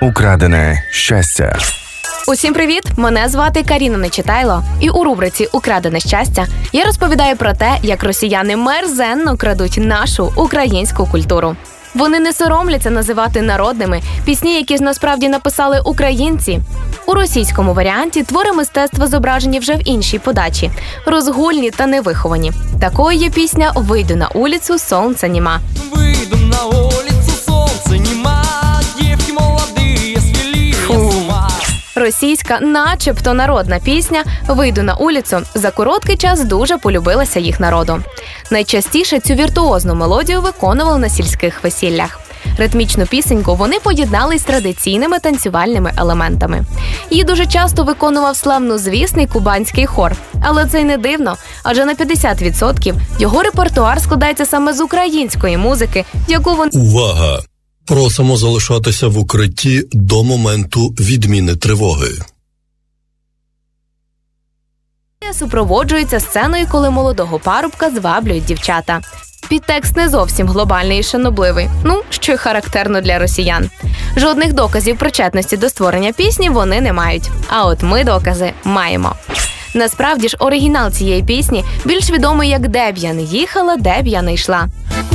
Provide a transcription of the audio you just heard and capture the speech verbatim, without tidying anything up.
Украдене щастя. Усім привіт! Мене звати Каріна Нечитайло. І у рубриці «Украдене щастя» я розповідаю про те, як росіяни мерзенно крадуть нашу українську культуру. Вони не соромляться називати народними пісні, які ж насправді написали українці. У російському варіанті твори мистецтва зображені вже в іншій подачі – розгульні та невиховані. Такою є пісня «Вийду на улицу, сонця нема». Вийду на улицу, сонця нема, дівки молоді, свілі з ума. Російська, начебто народна пісня «Вийду на улицу» за короткий час дуже полюбилася їх народу. Найчастіше цю віртуозну мелодію виконували на сільських весіллях. Ритмічну пісеньку вони поєднали з традиційними танцювальними елементами. Її дуже часто виконував славнозвісний кубанський хор. Але це й не дивно, адже на п'ятдесят відсотків його репертуар складається саме з української музики, яку вони... Увага! Просимо залишатися в укритті до моменту відміни тривоги. Супроводжується сценою, коли молодого парубка зваблюють дівчата. Підтекст не зовсім глобальний і шанобливий, ну, що й характерно для росіян. Жодних доказів причетності до створення пісні вони не мають. А от ми докази маємо. Насправді ж, оригінал цієї пісні більш відомий як «Де б я не їхала, де б я не йшла».